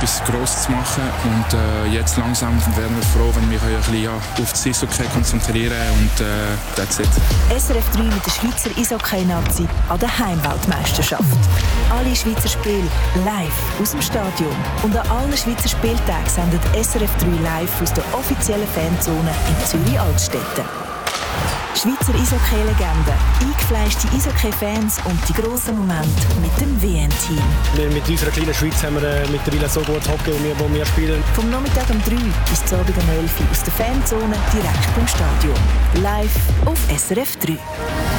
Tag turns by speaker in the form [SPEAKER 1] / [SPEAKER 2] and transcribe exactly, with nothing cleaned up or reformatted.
[SPEAKER 1] etwas Grosses zu machen. Und äh, jetzt langsam werden wir froh, wenn wir ein bisschen ja, auf das Eishockey konzentrieren und äh, that's it.
[SPEAKER 2] S R F drei mit der Schweizer Eishockey-Nazi an der Heimweltmeisterschaft. Alle Schweizer Spiele live aus dem Stadion. Und an allen Schweizer Spieltagen sendet S R F drei live aus der offiziellen Fanzone in Zürich-Altstetten. Schweizer Eishockey-Legenden, eingefleischte Eishockey-Fans und die grossen Momente mit dem W M-Team.
[SPEAKER 3] Wir mit unserer kleinen Schweiz haben wir äh, mittlerweile so gut Hockey, wo wir, wo wir spielen.
[SPEAKER 2] Vom Nachmittag um drei bis zum Abend um elf Uhr aus der Fanzone direkt beim Stadion. Live auf S R F drei.